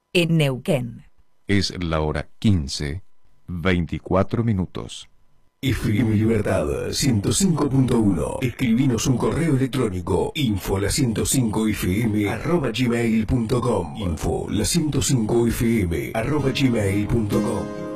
en Neuquén. Es la hora 15, 24 minutos. FM Libertad 105.1. Escribinos un correo electrónico info105fm@gmail.com. info105fm@gmail.com.